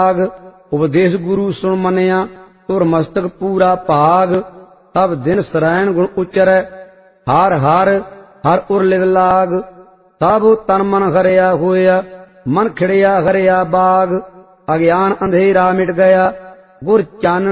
उपदेश गुरु सुन मनिया तुर मस्तक पूरा भाग। तब दिन सरैन गुण उचरै हर हर हर उर लिव लाग। तब तन मन हरिया होया मन खिड़िया हरिया बाग। अज्ञान अंधेरा मिट गया गुर चानन